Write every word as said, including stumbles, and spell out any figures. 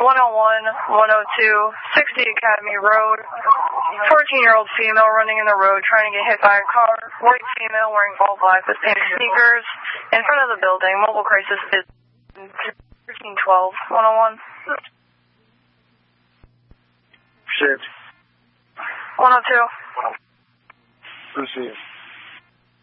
one oh one, one oh two, sixty Academy Road. fourteen-year-old female running in the road trying to get hit by a car. White female wearing all black with pink sneakers. In front of the building, mobile crisis is thirteen twelve, one oh one. Shit. one oh two. Proceed.